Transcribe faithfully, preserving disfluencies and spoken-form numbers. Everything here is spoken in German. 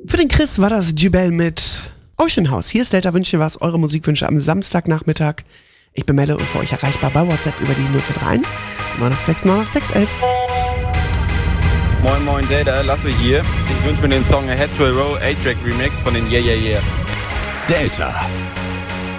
Für den Chris war das Jubel mit Ocean House. Hier ist Delta, wünscht ihr was, eure Musikwünsche am Samstagnachmittag. Ich bin Melle und für euch erreichbar bei WhatsApp über die null vier drei eins neun acht sechs neun acht sechs eins eins. Moin Moin Delta, Lasse hier. Ich wünsche mir den Song A Head to a Row A-Track Remix von den Yeah Yeah Yeah. Delta.